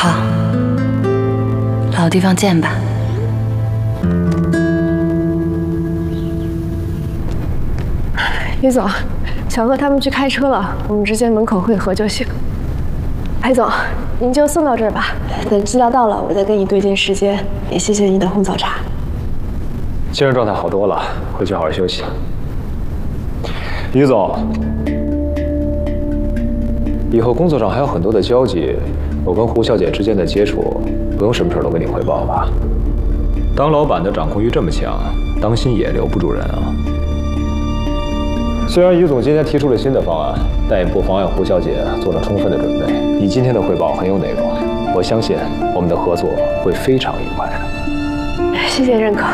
好，老地方见吧。 于总，小贺他们去开车了，我们直接门口汇合就行。白总，您就送到这儿吧，等资料到了，我再跟你对接时间。也谢谢你的红枣茶。 精神状态好多了，回去好好休息。于总，以后工作上还有很多的交集，我跟胡小姐之间的接触，不用什么事都跟你汇报吧？当老板的掌控欲这么强，当心也留不住人啊。虽然于总今天提出了新的方案，但也不妨碍胡小姐做了充分的准备。你今天的汇报很有内容，我相信我们的合作会非常愉快的。 谢谢认可。